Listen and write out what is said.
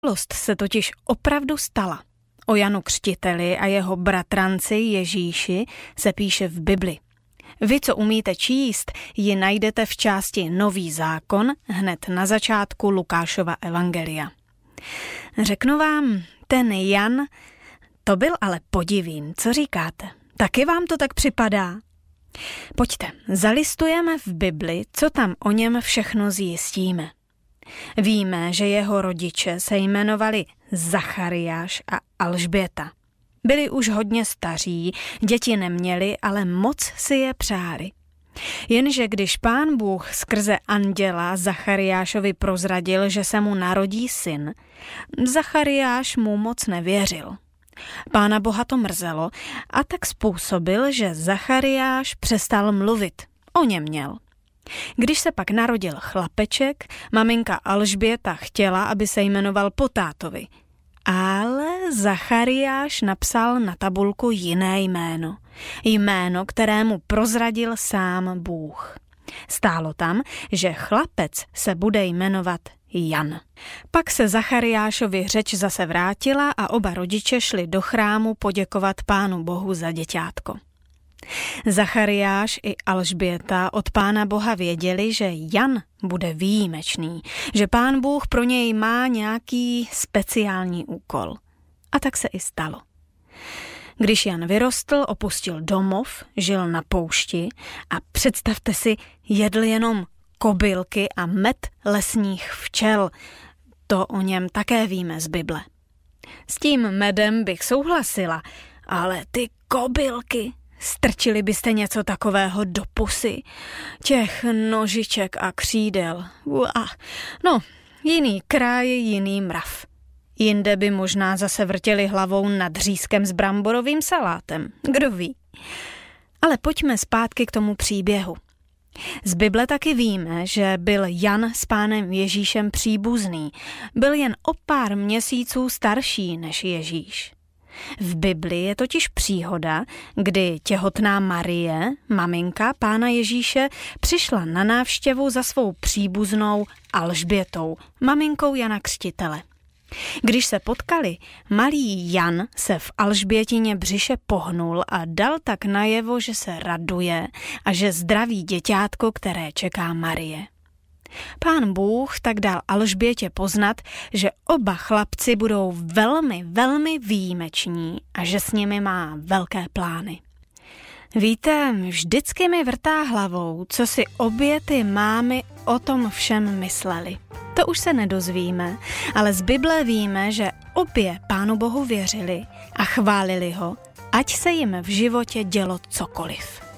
Událost se totiž opravdu stala. O Janu Křtiteli a jeho bratranci Ježíši se píše v Bibli. Vy, co umíte číst, ji najdete v části Nový zákon hned na začátku Lukášova evangelia. Řeknu vám, ten Jan, to byl ale podivín, co říkáte? Taky vám to tak připadá? Pojďte, zalistujeme v Bibli, co tam o něm všechno zjistíme. Víme, že jeho rodiče se jmenovali Zachariáš a Alžběta. Byli už hodně staří, děti neměli, ale moc si je přáli. Jenže když Pán Bůh skrze anděla Zachariášovi prozradil, že se mu narodí syn, Zachariáš mu moc nevěřil. Pána Boha to mrzelo a tak způsobil, že Zachariáš přestal mluvit. O něm měl. Když se pak narodil chlapeček, maminka Alžběta chtěla, aby se jmenoval po tátovi. Ale Zachariáš napsal na tabulku jiné jméno. Jméno, kterému prozradil sám Bůh. Stálo tam, že chlapec se bude jmenovat Jan. Pak se Zachariášovi řeč zase vrátila a oba rodiče šli do chrámu poděkovat Pánu Bohu za děťátko. Zachariáš i Alžběta od Pána Boha věděli, že Jan bude výjimečný, že Pán Bůh pro něj má nějaký speciální úkol. A tak se i stalo. Když Jan vyrostl, opustil domov, žil na poušti a představte si, jedl jenom kobylky a med lesních včel. To o něm také víme z Bible. S tím medem bych souhlasila, ale ty kobylky, strčili byste něco takového do pusy? Těch nožiček a křídel. No, jiný kraj, jiný mrav. Jinde by možná zase vrtěli hlavou nad řízkem s bramborovým salátem. Kdo ví? Ale pojďme zpátky k tomu příběhu. Z Bible taky víme, že byl Jan s Pánem Ježíšem příbuzný. Byl jen o pár měsíců starší než Ježíš. V Bibli je totiž příhoda, kdy těhotná Marie, maminka Pána Ježíše, přišla na návštěvu za svou příbuznou Alžbětou, maminkou Jana Křtitele. Když se potkali, malý Jan se v Alžbětině břiše pohnul a dal tak najevo, že se raduje a že zdraví děťátko, které čeká Marie. Pán Bůh tak dal Alžbětě poznat, že oba chlapci budou velmi, velmi výjimeční a že s nimi má velké plány. Víte, vždycky mi vrtá hlavou, co si obě ty mámy o tom všem mysleli. To už se nedozvíme, ale z Bible víme, že obě Pánu Bohu věřili a chválili ho, ať se jim v životě dělo cokoliv.